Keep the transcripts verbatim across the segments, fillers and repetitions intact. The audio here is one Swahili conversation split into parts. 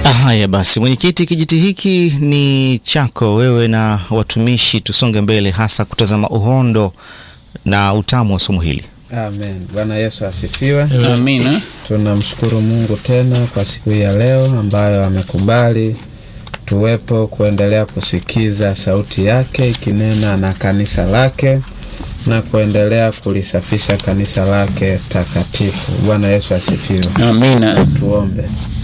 Haya basi, mwenyekiti, kijiti hiki ni chako wewe na watumishi. Tusonge mbele, hasa kutazama uhondo na utamu wa somo hili. Amen. Bwana Yesu asifiwe. Amina. Tunamshukuru Mungu tena kwa siku ya leo ambayo amekubali tuwepo kuendelea kusikiza sauti yake ikinena na kanisa lake na kuendelea kulisafisha kanisa lake takatifu. Bwana Yesu asifiwe. Amina. Tuombe.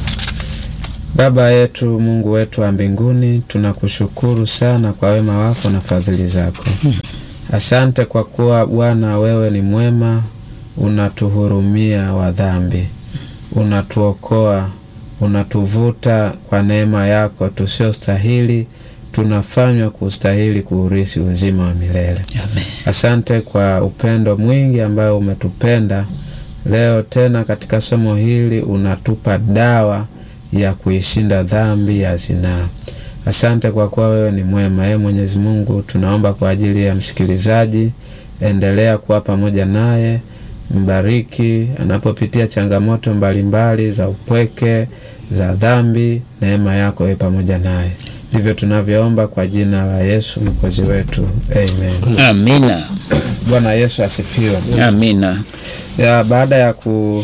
Baba yetu, Mungu wetu wa mbinguni, tunakushukuru sana kwa wema wako na fadhili zako. Asante kwa kuwa Bwana wewe ni mwema, unatuhurumia wa dhambi, unatuokoa, unatuvuta kwa neema yako tusiostahili, tunafanywa kustahili kuurithi uzima wa milele. Amen. Asante kwa upendo mwingi ambao umetupenda. Leo tena katika somo hili unatupa dawa ya kuishinda dhambi ya zinaa. Asante kwa kuwa wewe ni mwema. Ee Mwenyezi Mungu, tunaomba kwa ajili ya msikilizaji, endelea kuwa pamoja naye, mbariki anapopitia changamoto mbalimbali za upweke, za dhambi, neema yako iwe pamoja naye. Ndivyo tunavyoomba kwa jina la Yesu Mwokozi wetu. Amen. Amina. Bwana Yesu asifiwe. Amina. Ya baada ya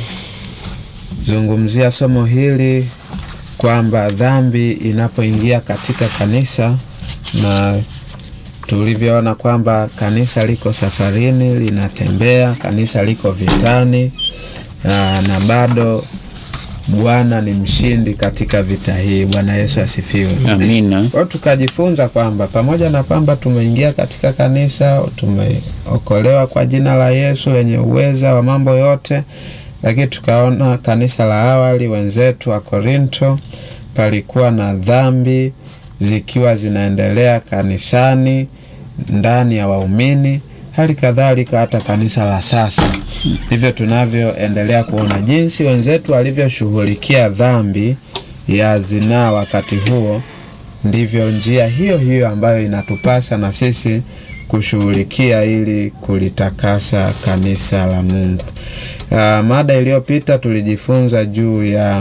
kuzungumzia somo hili kwamba dhambi inapoingia katika kanisa, na tulivyoona kwamba kanisa liko safarini, linatembea, kanisa liko vitani, na, na bado Bwana ni mshindi katika vita hii. Bwana Yesu asifiwe. Amina. Kwa tukajifunza kwamba pamoja na kwamba tumeingia katika kanisa, tumeokolewa kwa jina la Yesu lenye uweza wa mambo yote, lakini tukaona kanisa la awali wenzetu wa Korinto palikuwa na dhambi zikiwa zinaendelea kanisani, ndani ya waumini, hali kadhalika hata kanisa la sasa. Hivyo tunavyoendelea kuona jinsi wenzetu walivyoshughulikia dhambi ya zinaa wakati huo, ndivyo njia hiyo hiyo ambayo inatupasa na sisi kushughulikia ili kulitakasa kanisa la Mungu. Uh, mada iliyopita tulijifunza juu ya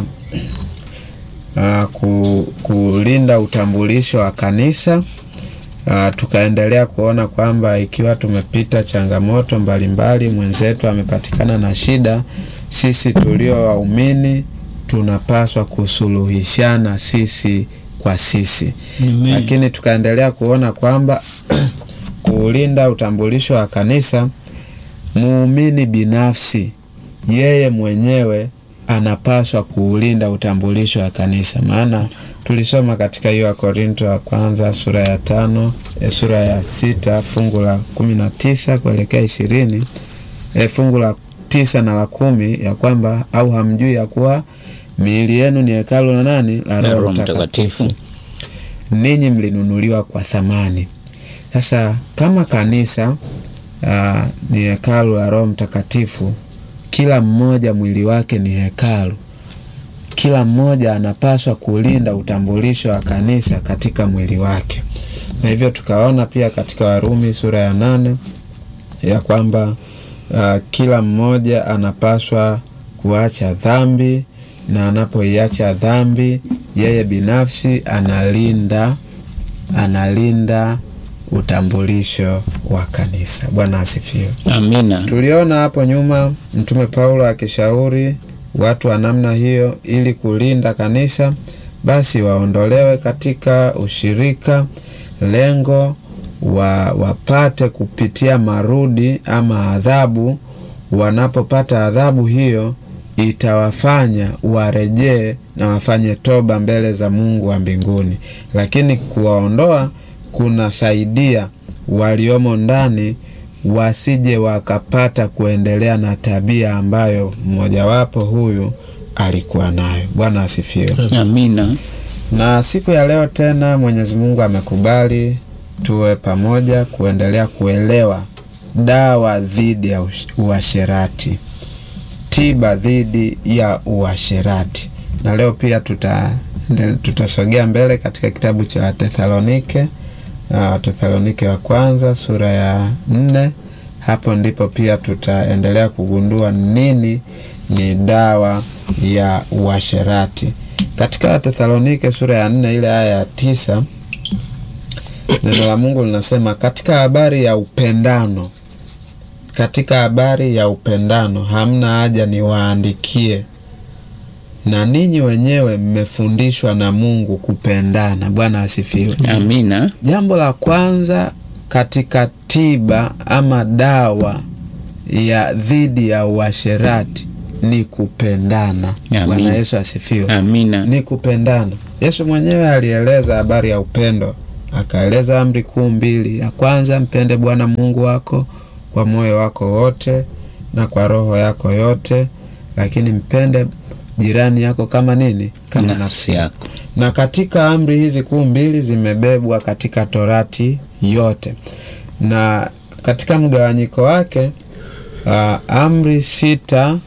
uh, ku, kulinda utambulisho wa kanisa. Uh, tukaendelea kuona kwamba ikiwa tumepita changamoto mbalimbali, mwenzetu amepatikana na shida, sisi tulio waumini tunapaswa kusuluhishana sisi kwa sisi. Amen. Lakini tukaendelea kuona kwamba kulinda utambulisho wa kanisa, muumini binafsi yeye mwenyewe anapaswa kuulinda utambulisho wa kanisa. Maana tulisoma katika hiyo Korinto wa kwanza sura ya tano, e, sura ya sita fungu la kumi na tisa kuelekea ishirini, e, fungu la tisa na la kumi, ya kwamba au hamjui ya kuwa miili yenu ni hekalu la nani? La Roho Mtakatifu. Ninyi mlinunuliwa kwa thamani. Sasa kama kanisa uh, ni hekalu la Roho Mtakatifu, kila mmoja mwili wake ni hekalu. Kila mmoja anapaswa kulinda utambulisho wa kanisa katika mwili wake. Na hivyo tukaona pia katika Warumi sura ya nane ya kwamba uh, kila mmoja anapaswa kuacha dhambi, na anapoiacha dhambi yeye binafsi analinda analinda utambulisho wa kanisa. Bwana asifiwe. Amina. Tuliona hapo nyuma Mtume Paulo akishauri watu wa namna hiyo ili kulinda kanisa, basi waondolewe katika ushirika, lengo wa wapate kupitia marudi ama adhabu. Wanapopata adhabu hiyo itawafanya warejee na wafanye toba mbele za Mungu wa mbinguni. Lakini kuwaondoa kunasaidia waliomo ndani wasije wakapata kuendelea na tabia ambayo mmojawapo huyu alikuwa nayo. Bwana asifiwe. Amina. Na siku ya leo tena Mwenyezi Mungu amekubali tuwe pamoja kuendelea kuelewa dawa dhidi ya uasherati, tiba dhidi ya uasherati. Na leo pia tuta tutasogea mbele katika kitabu cha Thesalonike, uh, Thesalonike wa kwanza sura ya nne. Hapo ndipo pia tutaendelea kugundua nini ni dawa ya uasherati. Katika Wathesalonike sura ya nne ile aya ya tisa, neno la Mungu linasema, katika habari ya upendano, katika habari ya upendano hamna haja niwaandikie, na ninyi wenyewe mmefundishwa na Mungu kupendana. Bwana asifiwe. Amina. Jambo la kwanza katika tiba ama dawa ya dhidi ya uasherati ni kupendana. Bwana Yesu asifiwe. Amina. Ni kupendana. Yesu mwenyewe alieleza habari ya upendo, akaeleza amri kuu mbili. Ya kwanza, mpende Bwana Mungu wako kwa moyo wako wote na kwa roho yako yote, lakini mpende jirani yako kama nini? Kama nafsi yako. Na katika amri hizi kuu mbili zimebebwa katika Torati yote. Na katika mgawanyiko wake, uh, amri sita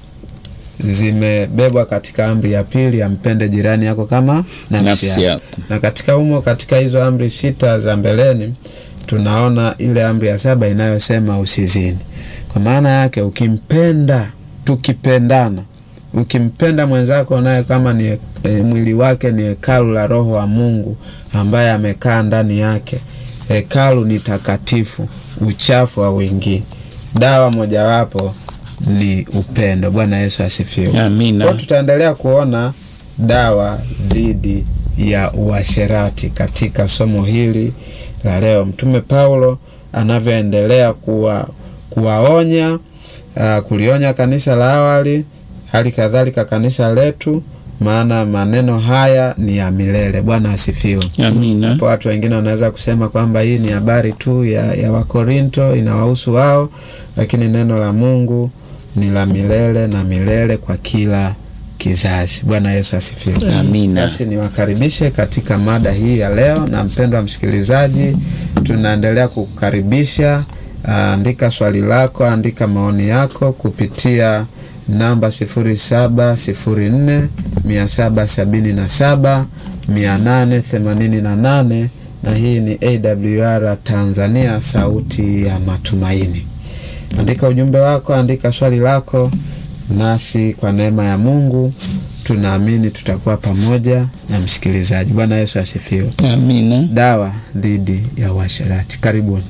zimebebwa katika amri ya pili ya mpende jirani yako kama nafsi, nafsi yako. Na katika umo katika hizo amri sita za mbeleni tunaona ile amri ya saba inayosema usizini. Kwa maana yake ukimpenda, tukipendana, ukimpenda mwenzako naye kama ni e, mwili wake ni hekalu la Roho wa Mungu ambaye amekaa ndani yake. Hekalu ni takatifu, uchafu hauingii. Dawa mojawapo ni upendo. Bwana Yesu asifiwe. Amina. Kwa tutaendelea kuona dawa dhidi ya uasherati katika somo hili la leo. Mtume Paulo anavyoendelea kuwa kuwaonya, uh, kulionya kanisa la awali, hali kadhalika kanisa letu, maana maneno haya ni ya milele. Bwana asifiwe. Amina. Hapo watu wengine wanaweza kusema kwamba hii ni habari tu ya, ya Wakorinto, inawahusu wao, lakini neno la Mungu ni la milele na milele kwa kila kizazi. Bwana Yesu asifiwe. Amina. Basi niwakaribishe katika mada hii ya leo, na mpendwa msikilizaji, tunaendelea kukukaribisha. Andika swali lako, andika maoni yako kupitia namba sifuri saba sifuri nne mia saba sabini na saba mia nane themanini na nane, na hii ni A W R Tanzania, sauti ya matumaini. Andika ujumbe wako, andika swali lako, nasi kwa neema ya Mungu tunaamini tutakuwa pamoja na msikilizaji. Bwana Yesu asifiwe. Amina. Dawa dhidi ya uasherati. Karibuni.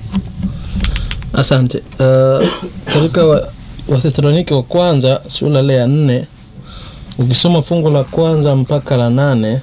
Asante. Uh, katika wa, Wathesalonike wa kwanza sura ya nne, ukisoma fungu la kwanza mpaka la nane,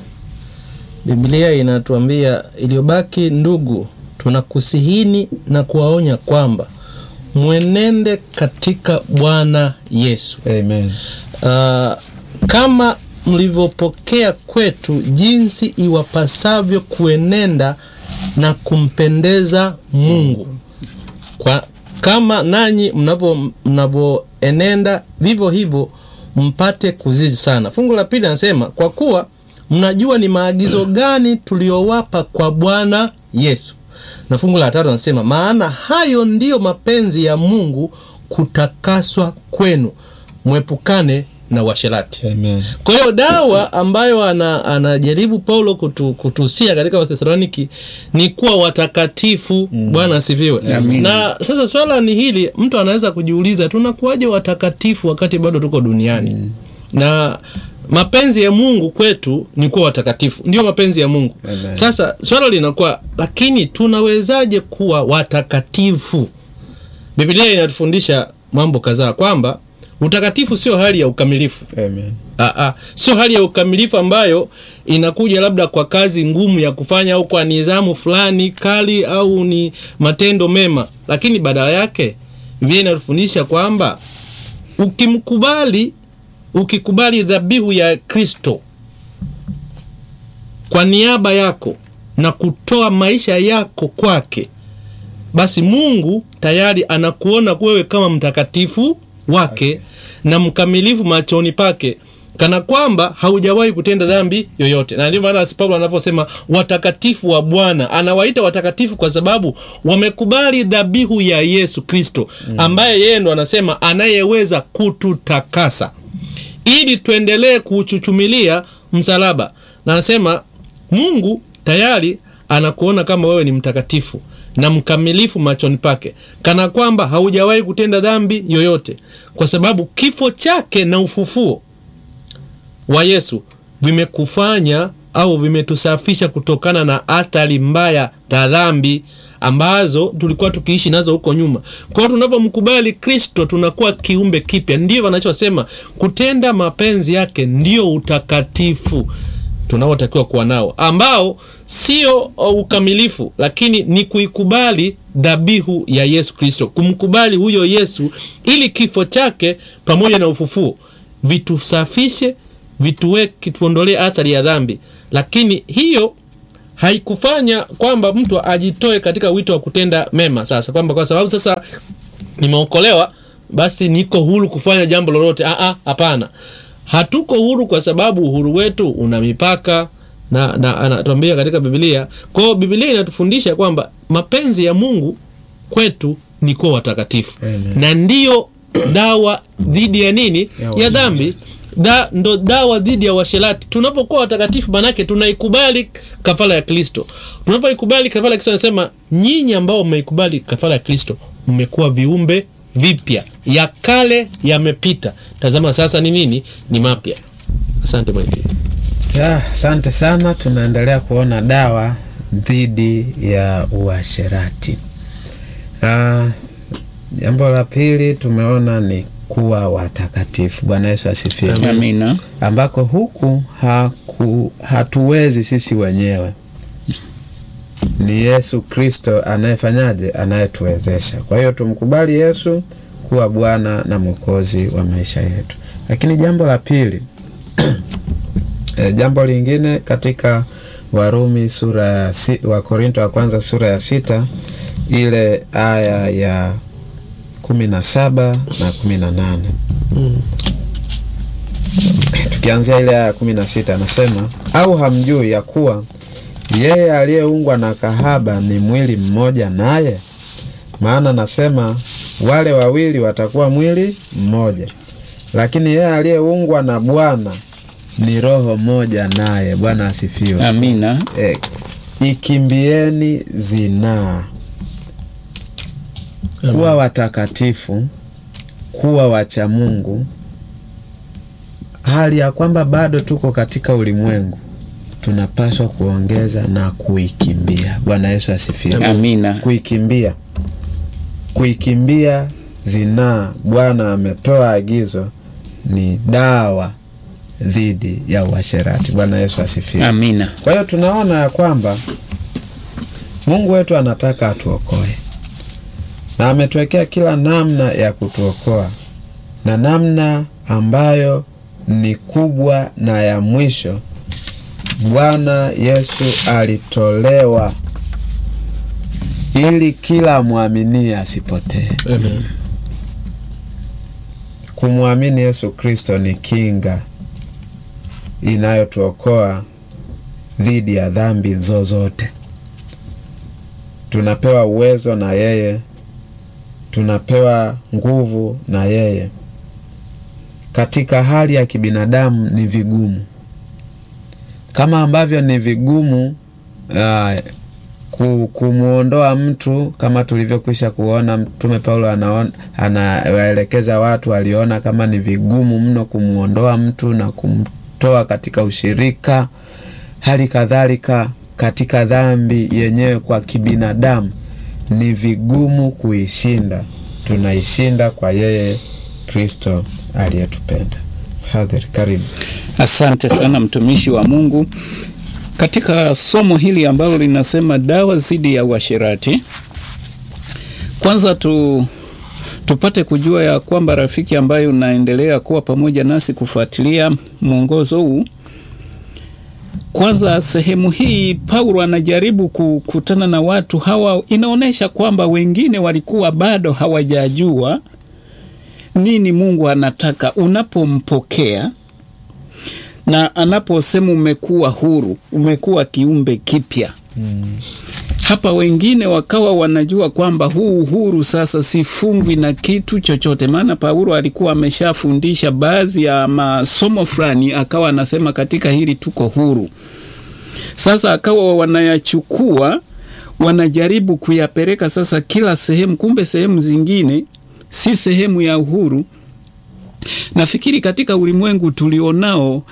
Biblia inatuambia, iliyobaki ndugu, tunakusihini na kuwaonya kwamba mwenende katika Bwana Yesu. Amen. Uh, kama mlivyopokea kwetu, jinsi iwapasavyo kuenenda na kumpendeza Mungu. Kwa kama nanyi mnavyo mnavyoenenda vivyo hivyo mpate kuzidi sana. Fungu la pili anasema, kwa kuwa mnajua ni maagizo gani tuliowapa kwa Bwana Yesu. Na fungu la tatu anasema, maana hayo ndiyo mapenzi ya Mungu, kutakaswa kwenu, mwepukane na uasherati. Amen. Kwa hiyo dawa ambayo anajaribu ana Paulo kutu, kutusia katika Wathesaloniki ni kuwa watakatifu. Mm. Bwana asifiwe. Na sasa swala ni hili, mtu anaweza kujiuliza, tunakuwaje watakatifu wakati bado tuko duniani? Mm. Na mapenzi ya Mungu kwetu ni kuwa watakatifu. Ndio mapenzi ya Mungu. Amen. Sasa swala linakuwa, lakini tunawezaje kuwa watakatifu? Biblia inatufundisha mambo kadhaa, kwamba utakatifu sio hali ya ukamilifu. Amen. Ah ah, sio hali ya ukamilifu ambayo inakuja labda kwa kazi ngumu ya kufanya au kwa nidhamu fulani kali au ni matendo mema, lakini badala yake Biblia inatufundisha kwamba ukimkubali ukikubali dhabihu ya Kristo kwa niaba yako na kutoa maisha yako kwake, basi Mungu tayari anakuona wewe kama mtakatifu wake, okay, na mkamilifu machoni pake, kana kwamba haujawahi kutenda dhambi yoyote. Na ndio maana Paulo anaposema watakatifu wa Bwana, anawaita watakatifu kwa sababu wamekubali dhabihu ya Yesu Kristo, ambaye yeye ndo anasema anayeweza kututakasa ili tuendelee kuuchuchumilia msalaba. Na anasema Mungu tayari anakuona kama wewe ni mtakatifu na mkamilifu machoni pake, kana kwamba haujawahi kutenda dhambi yoyote, kwa sababu kifo chake na ufufuo wa Yesu vimekufanya au vimetusafisha kutokana na athari mbaya za dhambi ambazo tulikuwa tukiishi nazo huko nyuma. Kwa hiyo tunapomkubali Kristo tunakuwa kiumbe kipya. Ndio wanachosema kutenda mapenzi yake ndio utakatifu tunaotakiwa kuwa nao, ambao sio ukamilifu, lakini ni kuikubali dhabihu ya Yesu Kristo, kumkubali huyo Yesu ili kifo chake pamoja na ufufuo vitusafishe, vituweke, tuondolee athari ya dhambi. Lakini hiyo haikufanya kwamba mtu ajitoe katika wito wa kutenda mema. Sasa kwamba kwa sababu sasa nimeokolewa basi niko huru kufanya jambo lolote. Ah ah, hapana. Hatuko huru kwa sababu uhuru wetu una mipaka, na na anatuambia katika Biblia. Kwa hiyo Biblia inatufundisha kwamba mapenzi ya Mungu kwetu ni kuwa watakatifu. Amen. Na ndiyo dawa dhidi ya nini? Ya, ya dhambi. Da, ndo dawa dhidi ya washerati. Tunapokuwa watakatifu manake tunaikubali kafara ya Kristo. Tunapoikubali kafara ya Kristo anasema nyinyi ambao mmeikubali kafara ya Kristo mmekuwa viumbe vipya. Ya kale yamepita. Tazama sasa ni nini? Ni mapya. Asante Mike. Ya, asante sana. Tunaendelea kuona dawa dhidi ya uasherati. Ah, jambo la pili tumeona ni kuwa watakatifu. Bwana Yesu asifiwe. Amina. Ambako huku haku, hatuwezi sisi wenyewe. Ni Yesu Kristo anayefanyaje? Anayetuwezesha. Kwa hiyo tumkubali Yesu kuwa Bwana na Mwokozi wa maisha yetu. Lakini jambo la pili e, jambo lingine katika Warumi sura ya si, wa Korinto wa kwanza sura ya sita ile aya ya kumi na saba na kumi na nane. Mm. Tukianzia ile aya ya kumi na sita anasema, au hamjui ya kuwa yeye aliyeungwa na kahaba ni mwili mmoja naye? Maana nasema wale wawili watakuwa mwili mmoja. Lakini yeye aliyeungwa na Bwana ni roho moja naye. Bwana asifiwe. Amina. E, ikimbieni zinaa. Kuwa watakatifu, kuwa wacha Mungu, hali ya kwamba bado tuko katika ulimwengu, tunapaswa kuongeza na kuikimbia. Bwana Yesu asifiwe. Amina. Kuikimbia. Kuikimbia zinaa. Bwana ametoa agizo, ni dawa dhidi ya uasherati. Bwana Yesu asifiwe. Amina. Kwa hiyo tunaona ya kwamba Mungu wetu anataka atuokoe. Na ametuwekea kila namna ya kutuokoa. Na namna ambayo ni kubwa na ya mwisho, Bwana Yesu alitolewa ili kila muamini asipotee. Amen. Kumwamini Yesu Kristo ni kinga inayotuokoa dhidi ya dhambi zozote. Tunapewa uwezo na yeye, tunapewa nguvu na yeye. Katika hali ya kibinadamu ni vigumu, kama ambavyo ni vigumu uh, kumuondoa mtu, kama tulivyokwisha kuona Mtume Paulo anaona anawaelekeza watu waliona kama ni vigumu mno kumuondoa mtu na kumtoa katika ushirika. Hali kadhalika katika dhambi yenyewe kwa kibinadamu ni vigumu kuishinda. Tunaishinda kwa yeye Kristo aliyetupenda. Hadhari, karibu. Asante sana mtumishi wa Mungu. Katika somo hili ambalo linasema dawa dhidi ya uasherati, kwanza tu tupate kujua ya kwamba rafiki ambaye unaendelea kuwa pamoja nasi kufuatilia mwongozo huu, kwanza sehemu hii Paulo anajaribu kukutana na watu hawa. Inaonesha kwamba wengine walikuwa bado hawajajua nini Mungu anataka unapompokea, na anaposema umekuwa huru, umekuwa kiumbe kipya. Hmm. Hapa wengine wakawa wanajua kwamba huu uhuru sasa sifungwi na kitu chochote. Maana Paulo alikuwa ameshafundisha baadhi ya masomo fulani, akawa anasema katika hili tuko huru. Sasa akawa wanayachukua, wanajaribu kuyapeleka sasa kila sehemu, kumbe sehemu zingine si sehemu ya uhuru. Nafikiri katika ulimwengu tulionao,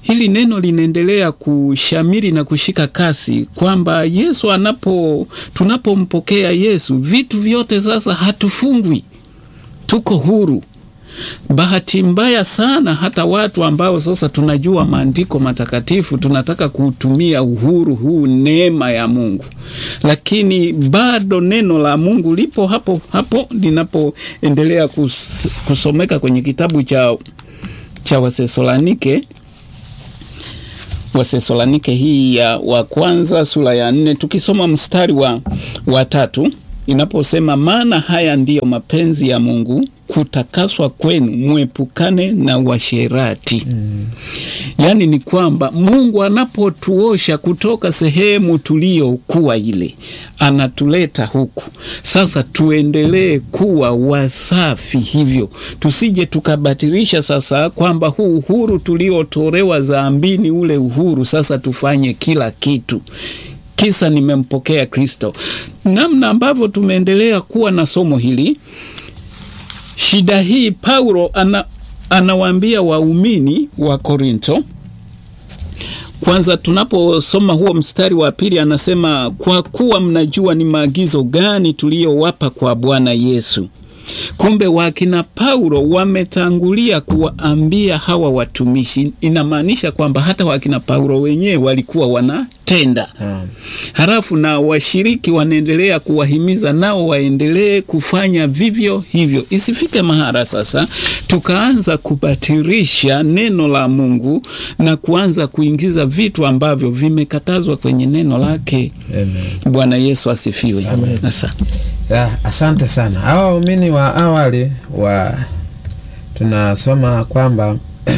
hili neno linaendelea kushamiri na kushika kasi, kwamba Yesu anapo tunapompokea Yesu, vitu vyote sasa hatufungwi, tuko huru. Bahati mbaya sana hata watu ambao sasa tunajua maandiko matakatifu, tunataka kutumia uhuru huu, neema ya Mungu, lakini bado neno la Mungu lipo hapo hapo linapoendelea kus, kusomeka kwenye kitabu cha cha Wathesalonike Wathesalonike hii ya wa kwanza sura ya nne, tukisoma mstari wa wa tatu, inaposema maana haya ndiyo mapenzi ya Mungu, kutakaswa kwenu, muepukane na uasherati. Mm. Yaani ni kwamba Mungu anapotuosha kutoka sehemu tuliokuwa ile, anatuleta huku. Sasa tuendelee kuwa wasafi hivyo. Tusije tukabatilisha sasa kwamba huu uhuru tuliotolewa dhambini, ule uhuru sasa tufanye kila kitu. Kisa nimempokea Kristo. Namna ambavyo tumeendelea kuwa na somo hili, shida hii Paulo ana, anawaambia waumini wa Korinto. Kwanza tunaposoma huo mstari wa pili, anasema kwa kuwa mnajua ni maagizo gani tuliyowapa kwa Bwana Yesu. Kumbe wakina Paulo wametangulia kuwaambia hawa watumishi. Inamaanisha kwamba hata wakina Paulo wenyewe walikuwa wanatenda. Hmm. Halafu na washiriki wanaendelea kuwahimiza nao waendelee kufanya vivyo hivyo. Isifike mahara sasa tukaanza kubatilisha neno la Mungu na kuanza kuingiza vitu ambavyo vimekatazwa kwenye neno lake. Amen. Bwana Yesu asifiwe. Amen. Asante. Ya, asante sana. Hawa waumini wa awali wa tunasoma kwamba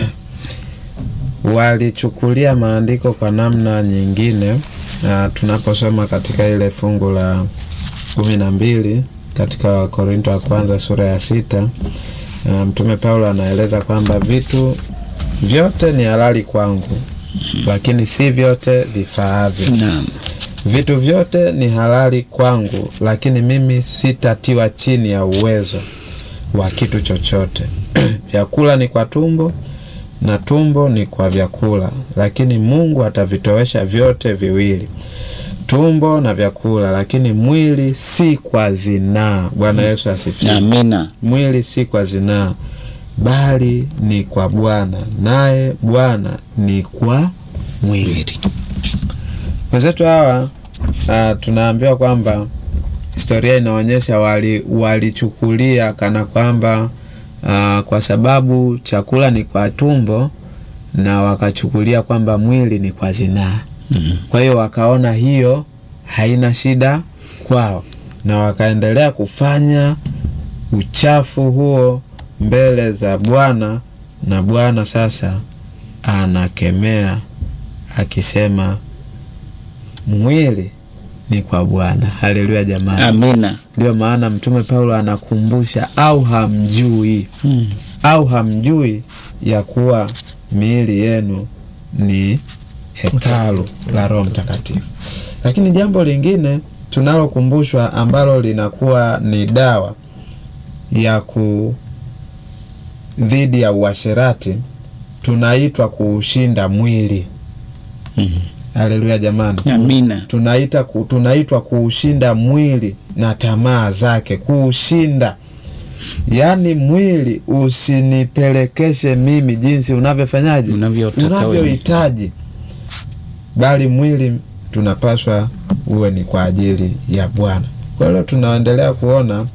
walichukulia maandiko kwa namna nyingine. Na tunaposoma katika ile fungu la kumi na mbili katika Korinto wa kwanza sura ya sita, Mtume Paulo anaeleza kwamba vitu vyote ni halali kwangu, lakini si vyote vifaavyo. Naam. Vitu vyote ni halali kwangu, lakini mimi sitatiwa chini ya uwezo wa kitu chochote. Vyakula ni kwa tumbo na tumbo ni kwa vyakula, lakini Mungu atavitowesha vyote viwili, tumbo na vyakula, lakini mwili si kwa zinaa. Bwana Yesu asifiwe. Amina. Mwili si kwa zinaa, bali ni kwa Bwana, naye Bwana ni kwa mwili. Wenzetu hawa uh, tunaambiwa kwamba historia inaonyesha wali walichukulia kana kwamba uh, kwa sababu chakula ni kwa tumbo, na wakachukulia kwamba mwili ni kwa zinaa. Mm-hmm. Kwa hiyo wakaona hiyo haina shida kwao, na wakaendelea kufanya uchafu huo mbele za Bwana, na Bwana sasa anakemea akisema mwili ni kwa Bwana. Haleluya jamani. Amina. Ndio maana Mtume Paulo anakumbusha, au hamjui hmm. au hamjui ya kuwa miili yenu ni hekalu la Roho Mtakatifu. Lakini jambo lingine tunalokumbushwa ambalo linakuwa ni dawa ya ku dhidi ya uasherati, tunaitwa kuushinda mwili. Hmm. Haleluya jamani. Amina. Tunaita ku, tunaitwa kuushinda mwili na tamaa zake, kuushinda. Yaani mwili usinipelekeshe mimi jinsi unavyofanyaje, unavyohitaji, bali mwili tunapaswa uwe ni kwa ajili ya Bwana. Kwa hiyo tunaendelea kuona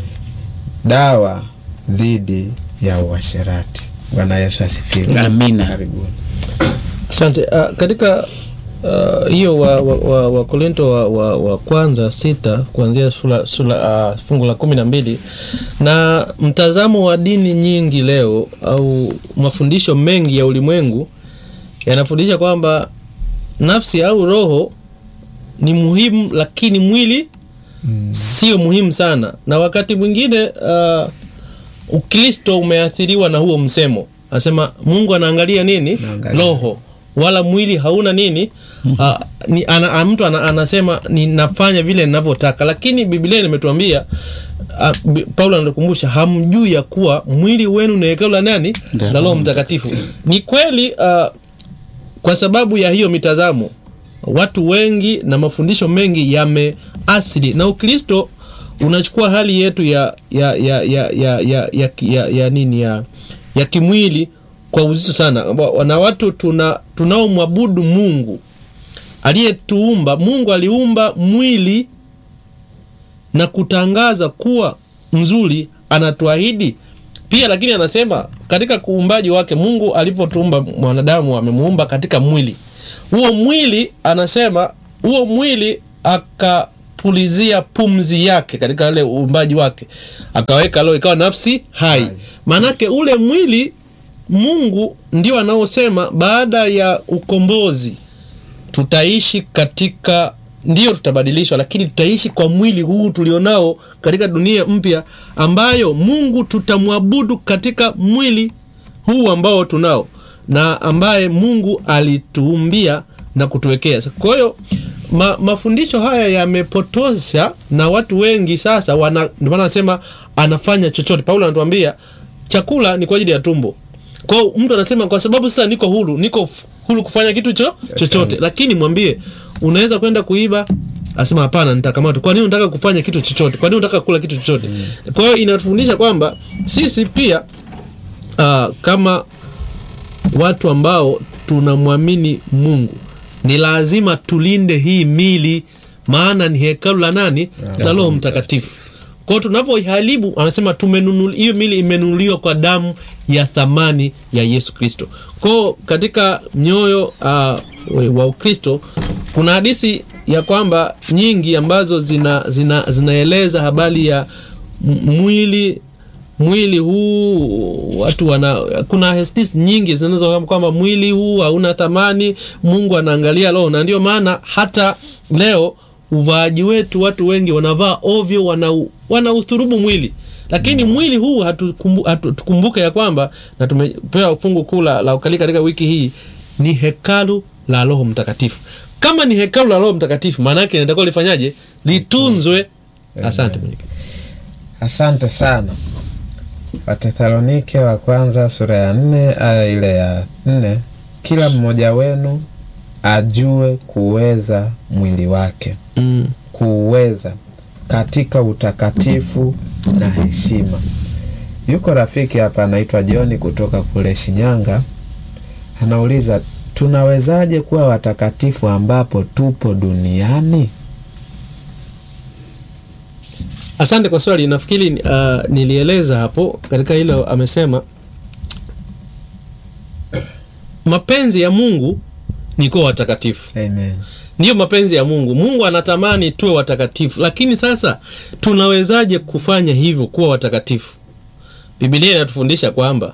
dawa dhidi ya uasherati. Bwana Yesu asifiwe. Amina. Karibuni. Asante. Uh, katika uh, hiyo wa, wa, wa, wa Korinto wa, wa, wa kwanza sita kuanzia sura, sura uh, fungu la kumi na mbili, na mtazamo wa dini nyingi leo au mafundisho mengi ya ulimwengu yanafundisha kwamba nafsi au roho ni muhimu, lakini mwili mm. sio muhimu sana. Na wakati mwingine uh, Ukristo umeathiriwa na huo msemo. Anasema Mungu anaangalia nini? Naangalia roho, wala mwili hauna nini. Uh, ni, ana, mtu ana, anasema ninafanya vile ninavyotaka, lakini Biblia imetuambia, uh, Paulo anakumbusha, hamjui ya kuwa mwili wenu ni hekalu la nani? La Roho Mtakatifu. Ni kweli uh, kwa sababu ya hiyo mitazamo, watu wengi na mafundisho mengi yameasili, na Ukristo unachukua hali yetu ya ya ya ya ya ya, ya, ya, ya nini ya ya kimwili kwa uzito sana. Na watu tuna tunaomwabudu Mungu aliyetuumba. Mungu aliumba mwili na kutangaza kuwa mzuri, anatuahidi pia, lakini anasema katika kuumbaji wake Mungu alipotuumba mwanadamu amemuumba katika mwili. Huo mwili anasema huo mwili akapulizia pumzi yake katika ile uumbaji wake, akaweka leo ikawa nafsi hai. Manake ule mwili Mungu ndio anaosema baada ya ukombozi tutaishi katika, ndio tutabadilishwa, lakini tutaishi kwa mwili huu tulionao katika dunia mpya ambayo Mungu tutamwabudu katika mwili huu ambao tunao na ambaye Mungu alituumbia na kutuwekea. Kwa hiyo ma, mafundisho haya yamepotosha na watu wengi sasa wana, ndio maana nasema anafanya chochote. Paulo anatuambia chakula ni kwa ajili ya tumbo. Kwa hiyo mtu anasema kwa sababu sasa niko huru, niko huru kufanya kitu cho, chochote. Lakini mwambie unaweza kwenda kuiba, asema hapana nitakamatwa. Kwa nini unataka kufanya kitu chochote? Kwa nini unataka kula kitu chochote? Mm. Kwa hiyo inatufundisha kwamba sisi pia uh, kama watu ambao tunamwamini Mungu ni lazima tulinde hii mili, maana ni hekalu la nani? Yeah. La Roho Mtakatifu. Kwa hiyo tunavyoiharibu, anasema tumenunul hiyo mili imenunuliwa kwa damu ya thamani ya Yesu Kristo. Kwa hiyo katika mioyo uh, wa Ukristo kuna hadithi ya kwamba nyingi ambazo zina zina zinaeleza habari ya mwili mwili huu watu wana, kuna hadithi nyingi zinazo kwamba mwili huu hauna thamani, Mungu anaangalia roho. Na ndio maana hata leo uvaaji wetu watu wengi wanavaa ovyo, wana wanauthurubu mwili. Lakini mm. mwili huu hatukumbuke hatu, ya kwamba, na tumepewa fungu kuu la ukalika katika wiki hii, ni hekalu la Roho Mtakatifu. Kama ni hekalu la Roho Mtakatifu, maana yake inatakiwa lifanyaje? Litunzwe. Asante. Asante sana. Wathesalonike wa kwanza sura ya nne aya ile ya nne, kila mmoja wenu ajue kuweza mwili wake. Mm. Kuweza katika utakatifu na heshima. Yuko rafiki hapa anaitwa John kutoka kule Shinyanga. Anauliza, tunawezaje kuwa watakatifu ambapo tupo duniani? Asante kwa swali. Nafikiri uh, nilieleza hapo katika hilo. Amesema mapenzi ya Mungu ni kuwa watakatifu. Amen. Ndiyo mapenzi ya Mungu. Mungu anatamani tuwe watakatifu. Lakini sasa tunawezaje kufanya hivyo, kuwa watakatifu? Biblia inatufundisha kwamba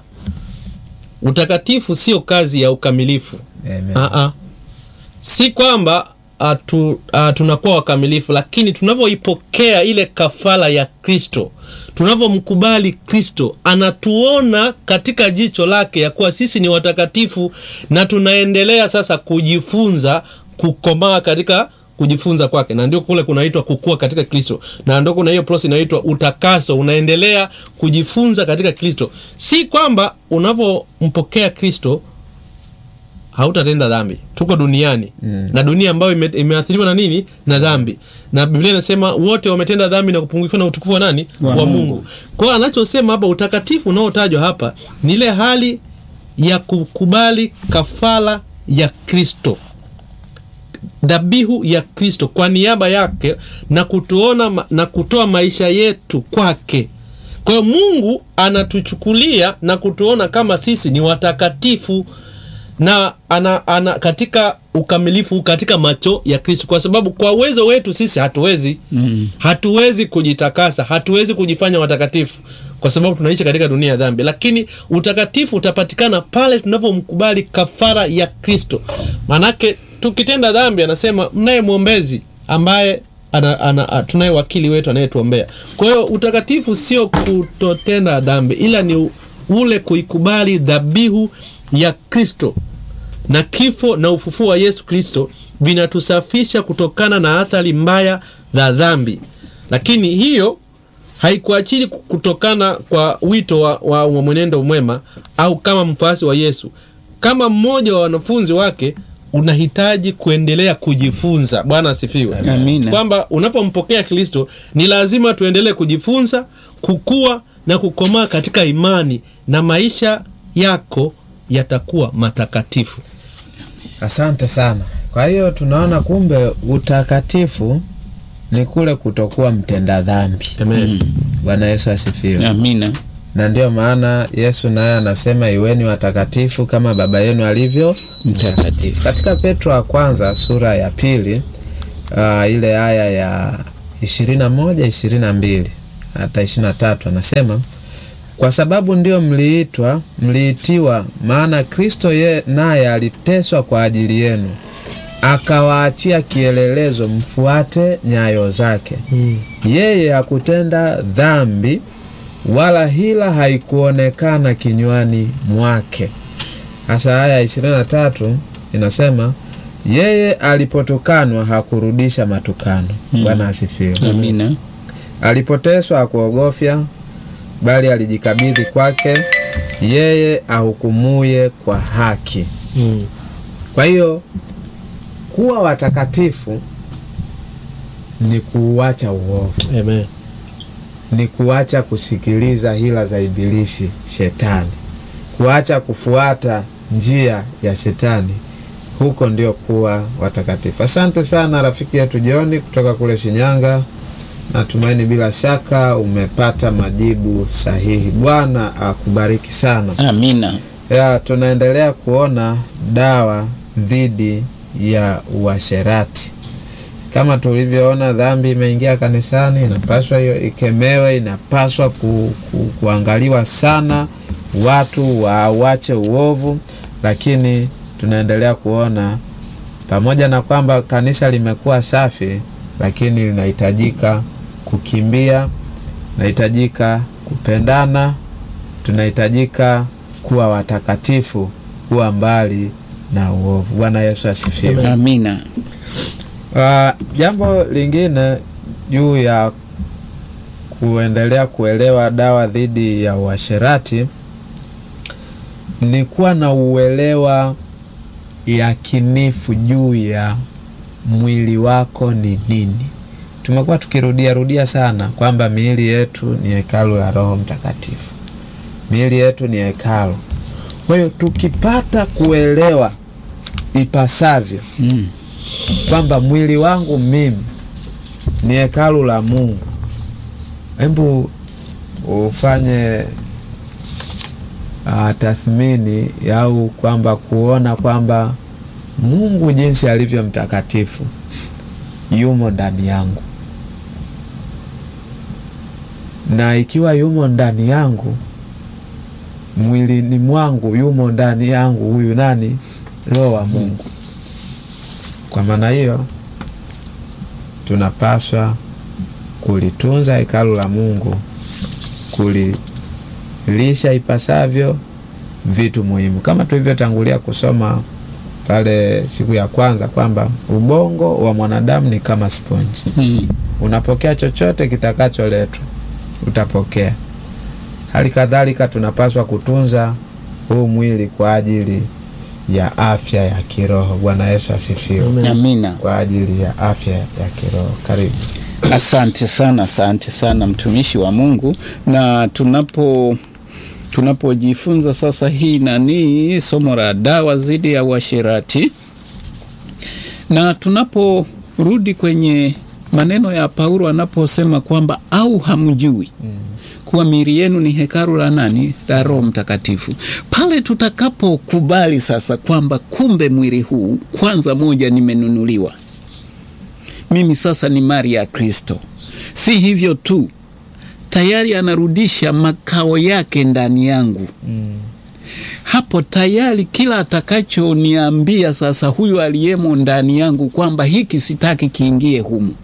utakatifu sio kazi ya ukamilifu. Amen. A a. Si kwamba atu, uh, tunakuwa wakamilifu, lakini tunavyoipokea ile kafara ya Kristo, tunavyomkubali Kristo, anatuona katika jicho lake ya kuwa sisi ni watakatifu, na tunaendelea sasa kujifunza, kukomaa katika kujifunza kwake. Na ndio kule kunaitwa kukua katika Kristo. Na ndio kuna hiyo process inaitwa utakaso, unaendelea kujifunza katika Kristo. Si kwamba unavyompokea Kristo hautatenda dhambi. Tuko duniani. Mm. Na dunia ambayo ime, imeathiriwa na nini? Na dhambi. Na Biblia inasema wote wametenda dhambi na kupungukiwa na utukufu wa nani? Wa, wa Mungu. Kwa hiyo anachosema hapa, utakatifu unaotajwa hapa ni ile hali ya kukubali kafara ya Kristo, dhabihu ya Kristo kwa niaba yake, na kutuona na kutoa maisha yetu kwake. Kwa hiyo Mungu anatuchukulia na kutuona kama sisi ni watakatifu, na ana, ana katika ukamilifu katika macho ya Kristo, kwa sababu kwa uwezo wetu sisi hatuwezi. Mm. Hatuwezi kujitakasa, hatuwezi kujifanya watakatifu kwa sababu tunaishi katika dunia ya dhambi. Lakini utakatifu utapatikana pale tunapomkubali kafara ya Kristo. Manake tukitenda dhambi, anasema mnaye mwombezi ambaye ana, ana, tunaye wakili wetu anayetuombea. Kwa hiyo utakatifu sio kutotenda dhambi, ila ni ule kuikubali dhabihu ya Kristo, na kifo na ufufuo wa Yesu Kristo vinatusafisha kutokana na athari mbaya za dhambi. Lakini hiyo haikuachili kutokana kwa wito wa, wa, wa mwenendo mwema au kama mfuasi wa Yesu. kama mmoja wa wanafunzi wake unahitaji kuendelea kujifunza. Bwana asifiwe. Amina. Kwamba unapompokea Kristo ni lazima tuendelee kujifunza, kukua na kukomaa katika imani, na maisha yako yatakuwa matakatifu. Asante sana. Kwa hiyo tunaona kumbe utakatifu ni kule kutokuwa mtenda dhambi. Amen. Bwana Yesu asifiwe. Amina. Na ndio maana Yesu naye anasema iweni watakatifu kama Baba yenu alivyo mtakatifu. Katika Petro wa kwanza sura ya pili uh, ile aya ya ishirini na moja, ishirini na mbili hata ishirini na tatu anasema, kwa sababu ndio mliitwa, mliitiwa, maana Kristo ye naye aliteswa kwa ajili yenu, akawaachia kielelezo mfuate nyayo zake. Hmm. Yeye hakutenda dhambi, wala hila haikuonekana kinywani mwake. Hasa aya ishirini na tatu inasema, yeye alipotukanwa hakurudisha matukano. Hmm. Bwana asifiwe. Amina. Alipoteswa hakuogofya, bali alijikabidhi kwake yeye ahukumuye kwa haki. Hmm. Kwa hiyo kuwa watakatifu ni kuacha uovu. Amen. Ni kuacha kusikiliza hila za ibilisi shetani, kuacha kufuata njia ya shetani. Huko ndio kuwa watakatifu. Asante sana rafiki yetu Joni kutoka kule Shinyanga. Natumaini bila shaka umepata majibu sahihi. Bwana akubariki sana. Amina. Ya, tunaendelea kuona dawa dhidi ya uasherati. Kama tulivyoona, dhambi imeingia kanisani, inapaswa hiyo ikemewe, inapaswa ku, ku, kuangaliwa sana, watu waache uovu. Lakini tunaendelea kuona pamoja na kwamba kanisa limekuwa safi, lakini linahitajika kukimbia, linahitajika kupendana, tunahitajika kuwa watakatifu, kuwa mbali na uovu. Bwana Yesu asifiwe. Amina. Uh, jambo lingine juu ya kuendelea kuelewa dawa dhidi ya uasherati ni kuwa na uelewa yakinifu juu ya mwili wako ni nini. Tumekuwa tukirudia rudia sana kwamba miili yetu ni hekalu la Roho Mtakatifu. Miili yetu ni hekalu. Kwa hiyo tukipata kuelewa ipasavyo mm. kwamba mwili wangu mimi ni hekalu la Mungu, hebu ufanye uh, tathmini au kwamba kuona kwamba Mungu jinsi alivyo mtakatifu yumo ndani yangu, na ikiwa yumo ndani yangu, mwili ni mwangu, yumo ndani yangu huyu nani? Roho wa Mungu. Kwa maana hiyo tunapaswa kulitunza hekalu la Mungu, kulilisha ipasavyo vitu muhimu, kama tulivyotangulia kusoma pale siku ya kwanza kwamba ubongo wa mwanadamu ni kama sponge. Hmm. Unapokea chochote kitakacholetwa utapokea. Hali kadhalika tunapaswa kutunza huu mwili kwa ajili ya afya ya kiroho. Bwana Yesu asifiwe. Amina. Kwa ajili ya afya ya kiroho. Karibu. Asante sana, asante sana mtumishi wa Mungu. Na tunapo tunapojifunza sasa hii nani somo la dawa dhidi ya uasherati, na tunaporudi kwenye maneno ya Paulo anaposema kwamba au hamjui mm. kuwa miili yenu ni hekalu la nani? La Roho Mtakatifu. Pale tutakapokubali sasa kwamba kumbe mwili huu kwanza moja nimenunuliwa, mimi sasa ni mali ya Kristo. Si hivyo tu, tayari anarudisha makao yake ndani yangu. Mm. Hapo tayari kila atakacho niambia sasa huyu aliyemo ndani yangu kwamba hiki sitaki kiingie humu,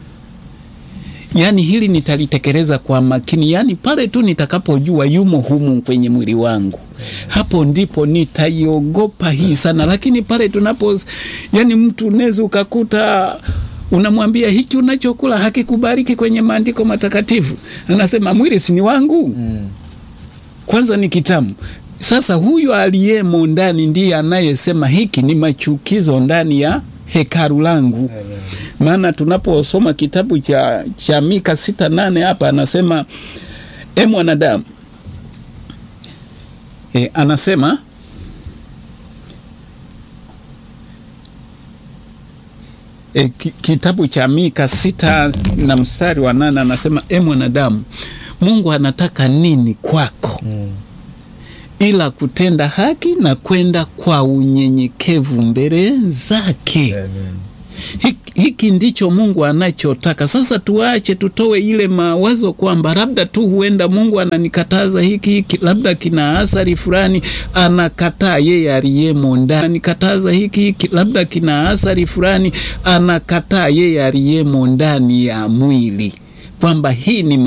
yani hili nitalitekeleza kwa makini. Yani pale tu nitakapojua yumo humu kwenye mwili wangu, hapo ndipo nitaiogopa hii sana. Lakini pale tunapo, yani mtu nezi ukakuta unamwambia hiki unachokula hakikubariki kwenye maandiko matakatifu, anasema mwili si ni wangu. Mm. Kwanza ni kitamu. Sasa huyu aliyemo ndani ndiye anayesema hiki ni machukizo ndani ya hekalu langu. Maana tunaposoma kitabu cha, cha Mika sita nane hapa anasema, e mwanadamu, e, anasema e, kitabu cha Mika sita na mstari wa nane anasema, e mwanadamu, Mungu anataka nini kwako? Mm. Ila kutenda haki na kwenda kwa unyenyekevu mbele zake. Amen. Hiki, hiki ndicho Mungu anachotaka. Sasa tuache tutoe ile mawazo kwamba labda tu huenda Mungu ananikataza hiki hiki, labda kina athari fulani, anakataa yeye aliyemo ndani. Ananikataza hiki hiki, labda kina athari fulani, anakataa yeye aliyemo ndani ya mwili, kwamba hii ni